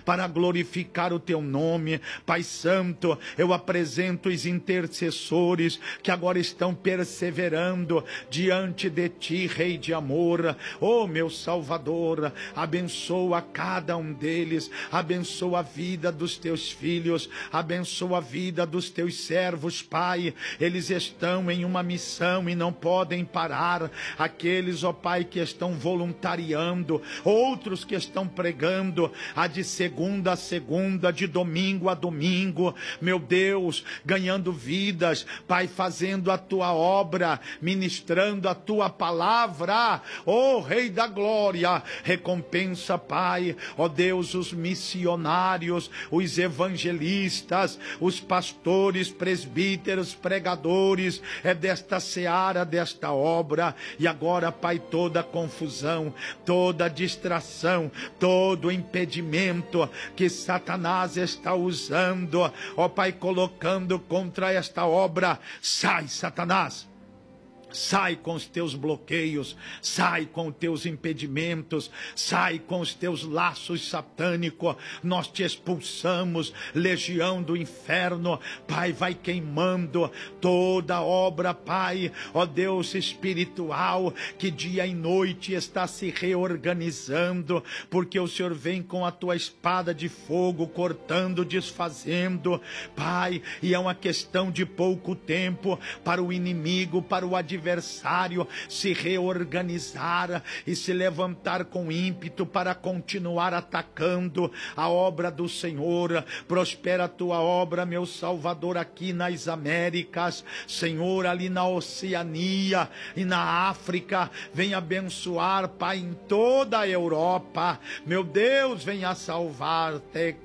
para glorificar o teu nome. Pai Santo, eu apresento os intercessores que agora estão perseverando diante de ti, Rei de amor. Oh, meu Salvador, abençoa cada um deles, abençoa a vida dos teus filhos, abençoa a vida dos teus servos, Pai. Eles estão em uma missão e não podem parar. Aqueles, ó Pai, que estão voluntariando, outros que estão pregando, de segunda a segunda, de domingo a domingo, meu Deus, ganhando vidas, Pai, fazendo a tua obra, ministrando a tua palavra. Oh, Rei da glória, recompensa, Pai, ó Deus, os missionários, os evangelistas, os pastores, presbíteros, pregadores, desta seara, desta obra. E agora, Pai, toda confusão, toda distração, todo impedimento que Satanás está usando, ó Pai, colocando contra esta obra, sai, Satanás. Sai com os teus bloqueios, sai com os teus impedimentos, sai com os teus laços satânicos. Nós te expulsamos, legião do inferno. Pai, vai queimando toda obra, Pai, ó Deus espiritual, que dia e noite está se reorganizando, porque o Senhor vem com a tua espada de fogo, cortando, desfazendo, Pai, e é uma questão de pouco tempo para o inimigo, para o adversário se reorganizar e se levantar com ímpeto para continuar atacando a obra do Senhor. Prospera a tua obra, meu Salvador, aqui nas Américas, Senhor, ali na Oceania e na África. Vem abençoar, Pai, em toda a Europa. Meu Deus, venha salvar.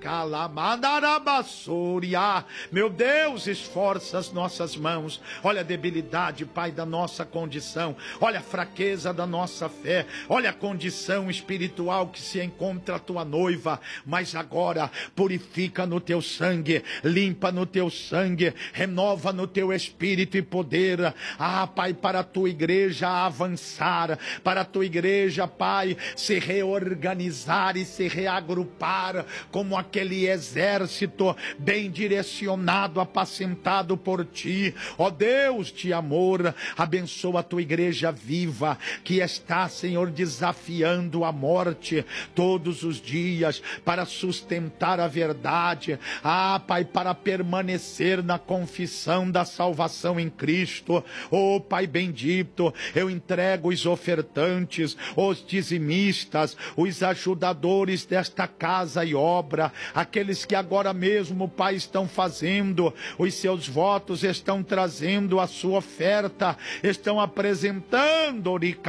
Meu Deus, esforça as nossas mãos. Olha a debilidade, Pai, da nossa condição, olha a fraqueza da nossa fé, olha a condição espiritual que se encontra a tua noiva, mas agora purifica no teu sangue, limpa no teu sangue, renova no teu espírito e poder, Pai, para a tua igreja avançar, para a tua igreja, Pai, se reorganizar e se reagrupar como aquele exército bem direcionado, apacentado por ti, ó Deus de amor. Abençoa a tua igreja viva, que está, Senhor, desafiando a morte todos os dias, para sustentar a verdade, Pai, para permanecer na confissão da salvação em Cristo. Oh, Pai bendito, eu entrego os ofertantes, os dizimistas, os ajudadores desta casa e obra, aqueles que agora mesmo, Pai, estão fazendo os seus votos, estão trazendo a sua oferta, estão apresentando.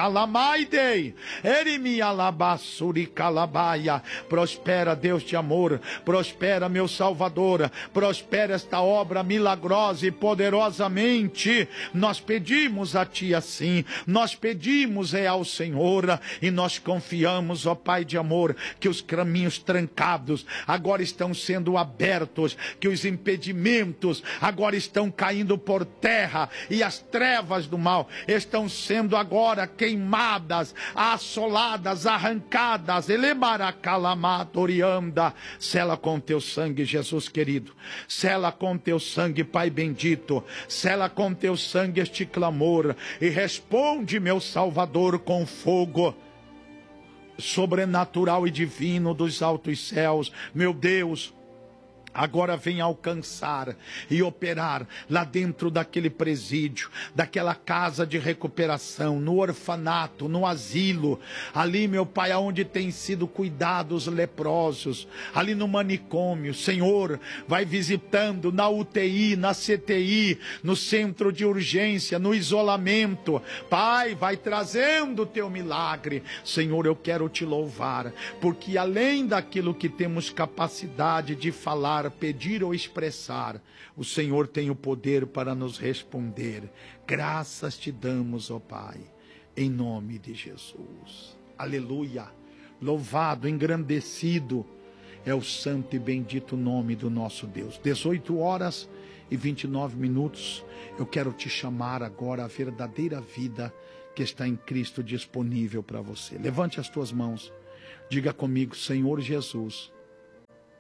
Prospera, Deus de amor, prospera, meu Salvador, prospera esta obra milagrosa e poderosamente. Nós pedimos a ti assim, nós pedimos ao Senhor, e nós confiamos, ó Pai de amor, que os caminhos trancados agora estão sendo abertos, que os impedimentos agora estão caindo por terra, e as trevas do mal estão sendo agora queimadas, assoladas, arrancadas. Sela com teu sangue, Jesus querido, sela com teu sangue, Pai bendito, sela com teu sangue este clamor, e responde, meu Salvador, com fogo sobrenatural e divino dos altos céus. Meu Deus, agora vem alcançar e operar lá dentro daquele presídio, daquela casa de recuperação, no orfanato, no asilo, ali, meu Pai, aonde tem sido cuidados leprosos, ali no manicômio. Senhor, vai visitando na UTI, na CTI, no centro de urgência, no isolamento. Pai, vai trazendo o teu milagre. Senhor, eu quero te louvar, porque além daquilo que temos capacidade de falar, pedir ou expressar, o Senhor tem o poder para nos responder. Graças te damos, ó Pai, em nome de Jesus. Aleluia. Louvado, engrandecido é o santo e bendito nome do nosso Deus. 18h29. Eu quero te chamar agora à verdadeira vida que está em Cristo disponível para você. Levante as tuas mãos. Diga comigo: Senhor Jesus,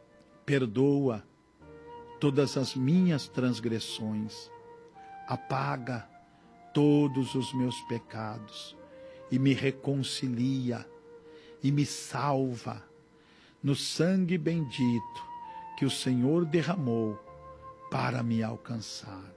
perdoa todas as minhas transgressões, apaga todos os meus pecados e me reconcilia e me salva no sangue bendito que o Senhor derramou para me alcançar.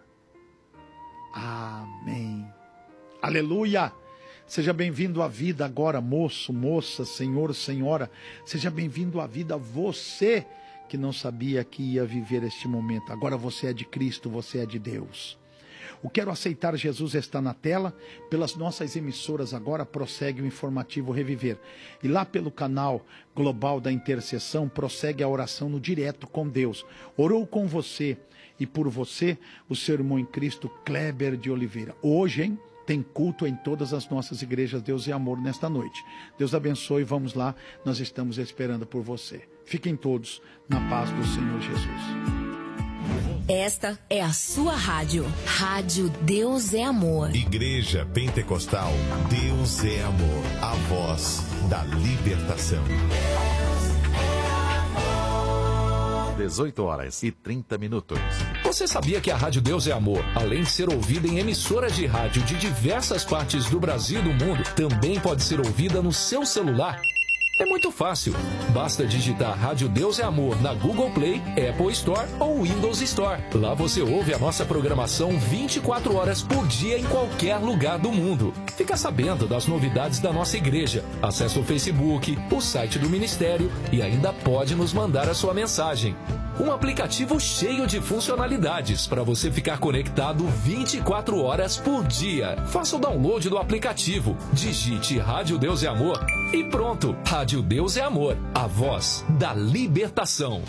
Amém. Aleluia! Seja bem-vindo à vida agora, moço, moça, senhor, senhora. Seja bem-vindo à vida você que não sabia que ia viver este momento. Agora você é de Cristo, você é de Deus. O Quero Aceitar Jesus está na tela. Pelas nossas emissoras agora prossegue o informativo Reviver. E lá pelo canal Global da Intercessão prossegue a oração no Direto com Deus. Orou com você e por você o seu irmão em Cristo Kleber de Oliveira. Hoje, hein? Tem culto em todas as nossas igrejas, Deus é Amor, nesta noite. Deus abençoe, vamos lá, nós estamos esperando por você. Fiquem todos na paz do Senhor Jesus. Esta é a sua rádio. Rádio Deus é Amor. Igreja Pentecostal, Deus é Amor. A voz da libertação. 18h30. Você sabia que a Rádio Deus é Amor, além de ser ouvida em emissoras de rádio de diversas partes do Brasil e do mundo, também pode ser ouvida no seu celular? É muito fácil. Basta digitar Rádio Deus é Amor na Google Play, Apple Store ou Windows Store. Lá você ouve a nossa programação 24 horas por dia em qualquer lugar do mundo. Fica sabendo das novidades da nossa igreja. Acesse o Facebook, o site do ministério e ainda pode nos mandar a sua mensagem. Um aplicativo cheio de funcionalidades para você ficar conectado 24 horas por dia. Faça o download do aplicativo, digite Rádio Deus é Amor e pronto. Rádio Deus é Amor, a voz da libertação.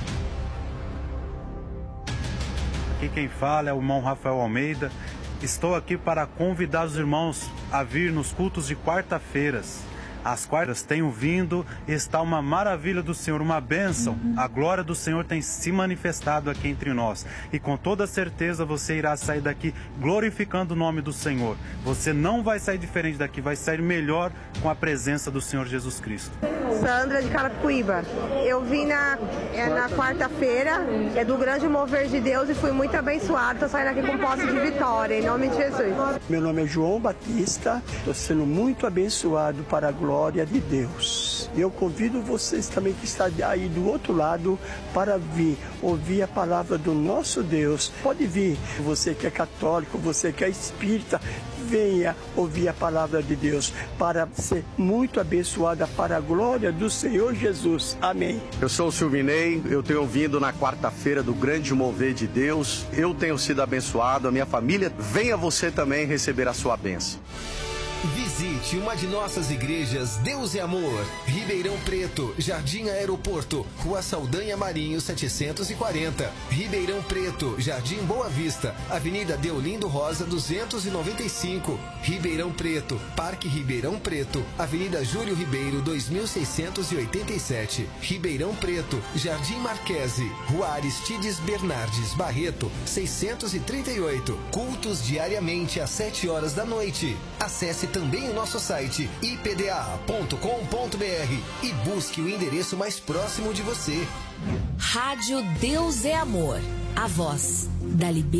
Aqui quem fala é o irmão Rafael Almeida. Estou aqui para convidar os irmãos a vir nos cultos de quarta-feiras. As quartas tenho vindo, está uma maravilha do Senhor, uma bênção. A glória do Senhor tem se manifestado aqui entre nós. E com toda certeza você irá sair daqui glorificando o nome do Senhor. Você não vai sair diferente daqui, vai sair melhor com a presença do Senhor Jesus Cristo. Sandra de Carapicuíba. Eu vim na quarta-feira, é do Grande Mover de Deus e fui muito abençoado. Estou saindo aqui com posse de vitória, em nome de Jesus. Meu nome é João Batista, estou sendo muito abençoado para a glória de Deus. Eu convido vocês também que estão aí do outro lado para vir ouvir a palavra do nosso Deus. Pode vir, você que é católico, você que é espírita, venha ouvir a palavra de Deus para ser muito abençoada para a glória do Senhor Jesus. Amém. Eu sou o Silvinei, eu tenho vindo na quarta-feira do Grande Mover de Deus. Eu tenho sido abençoado, a minha família. Venha você também receber a sua bênção. Visite uma de nossas igrejas Deus é Amor, Ribeirão Preto, Jardim Aeroporto, Rua Saldanha Marinho 740, Ribeirão Preto, Jardim Boa Vista, Avenida Deolindo Rosa 295, Ribeirão Preto, Parque Ribeirão Preto, Avenida Júlio Ribeiro 2687, Ribeirão Preto, Jardim Marquese, Rua Aristides Bernardes Barreto 638, cultos diariamente às 7 horas da noite. Acesse também o nosso site ipda.com.br e busque o endereço mais próximo de você. Rádio Deus é Amor, a voz da libertação.